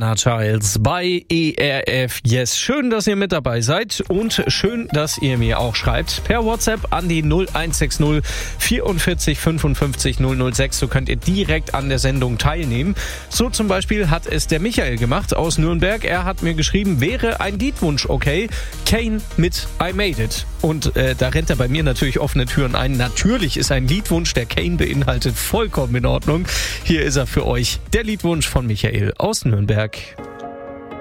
Diana Childs bei ERF Yes. Schön, dass ihr mit dabei seid und schön, dass ihr mir auch schreibt per WhatsApp an die 0160 44 55 006. So könnt ihr direkt an der Sendung teilnehmen. So zum Beispiel hat es der Michael gemacht aus Nürnberg. Er hat mir geschrieben, wäre ein Liedwunsch okay? Kane mit I Made It. Und da rennt er bei mir natürlich offene Türen ein. Natürlich ist ein Liedwunsch, der Kane beinhaltet, vollkommen in Ordnung. Hier ist er für euch, der Liedwunsch von Michael aus Nürnberg.